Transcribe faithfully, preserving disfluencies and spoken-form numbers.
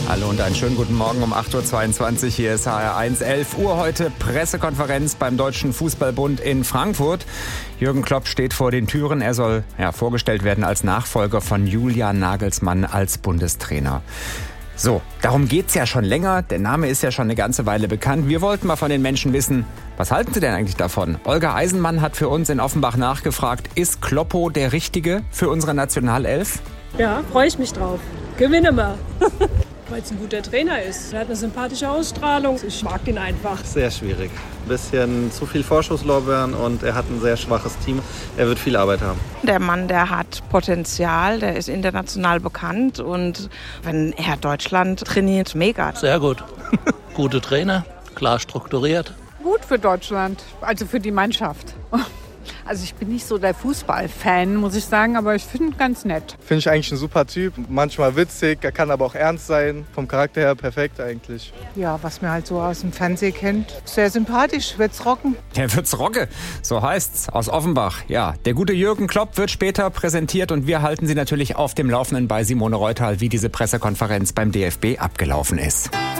Hallo und einen schönen guten Morgen um acht Uhr zweiundzwanzig. Hier ist H R eins, elf Uhr heute Pressekonferenz beim Deutschen Fußballbund in Frankfurt. Jürgen Klopp steht vor den Türen. Er soll ja, vorgestellt werden als Nachfolger von Julian Nagelsmann als Bundestrainer. So, darum geht's ja schon länger. Der Name ist ja schon eine ganze Weile bekannt. Wir wollten mal von den Menschen wissen, was halten sie denn eigentlich davon? Olga Eisenmann hat für uns in Offenbach nachgefragt, ist Kloppo der Richtige für unsere Nationalelf? Ja, freue ich mich drauf. Gewinne mal. Weil es ein guter Trainer ist. Er hat eine sympathische Ausstrahlung. Ich mag ihn einfach. Sehr schwierig. Ein bisschen zu viel Vorschusslorbeeren und er hat ein sehr schwaches Team. Er wird viel Arbeit haben. Der Mann, der hat Potenzial, der ist international bekannt und wenn er Deutschland trainiert, mega. Sehr gut. Gute Trainer, klar strukturiert. Gut für Deutschland, also für die Mannschaft. Also ich bin nicht so der Fußballfan, muss ich sagen, aber ich finde ihn ganz nett. Finde ich eigentlich ein super Typ, manchmal witzig, er kann aber auch ernst sein, vom Charakter her perfekt eigentlich. Ja, was man halt so aus dem Fernsehen kennt, sehr sympathisch, wird's rocken. Der wird's rocke, so heißt's, aus Offenbach. Ja, der gute Jürgen Klopp wird später präsentiert und wir halten Sie natürlich auf dem Laufenden bei Simone Reutal, wie diese Pressekonferenz beim D F B abgelaufen ist.